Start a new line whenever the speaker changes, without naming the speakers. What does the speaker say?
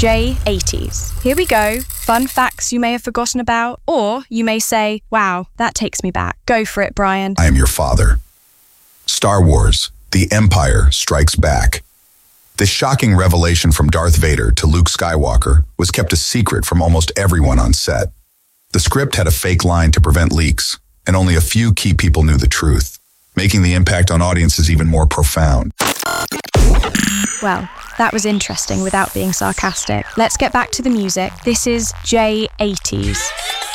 J80s. Here we go. Fun facts you may have forgotten about, or you may say, wow, that takes me back. Go for it, Brian.
I am your father. Star Wars: The Empire Strikes Back. This shocking revelation from Darth Vader to Luke Skywalker was kept a secret from almost everyone on set. The script had a fake line to prevent leaks, and only a few key people knew the truth, making the impact on audiences even more profound.
Well, that was interesting without being sarcastic. Let's get back to the music. This is J80s.